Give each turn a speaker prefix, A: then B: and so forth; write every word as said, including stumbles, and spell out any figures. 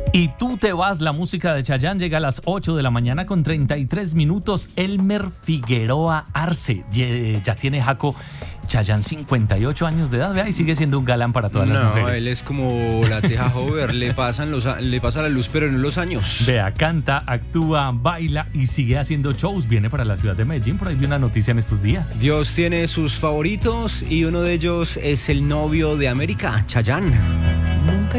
A: Y tú te vas, la música de Chayanne llega a las ocho de la mañana con treinta y tres minutos. Elmer Figueroa Arce, ya, ya tiene Jaco Chayanne cincuenta y ocho años de edad, vea, y sigue siendo un galán para todas
B: no,
A: las mujeres.
B: No, él es como la teja Hover, le pasan los, le pasa la luz, pero no los años.
A: Vea, canta, actúa, baila y sigue haciendo shows. Viene para la ciudad de Medellín, por ahí vi una noticia en estos días.
B: Dios tiene sus favoritos y uno de ellos es el novio de América, Chayanne.
C: Nunca